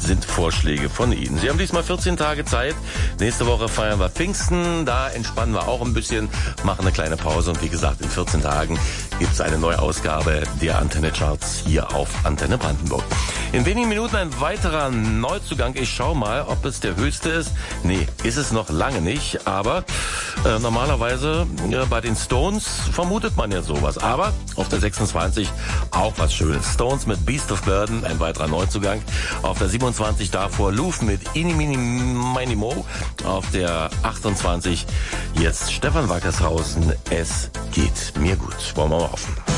sind Vorschläge von Ihnen. Sie haben diesmal 14 Tage Zeit. Nächste Woche feiern wir Pfingsten. Da entspannen wir auch ein bisschen, machen eine kleine Pause. Und wie gesagt, in 14 Tagen gibt es eine neue Ausgabe der Antenne Charts hier auf Antenne Brandenburg. In wenigen Minuten ein weiterer Neuzugang. Ich schaue mal, ob es der höchste ist. Nee, ist es noch lange nicht. Aber normalerweise bei den Stones vermutet man ja sowas. Aber auf der 26 auch was Schönes. Stones mit Beast of Burden, ein weiterer Neuzugang. Auf der 27 davor Luf mit Ini Mini Mini Mo. Auf der 28 jetzt Stefan Wackershausen. Es geht mir gut. Wollen wir mal hoffen.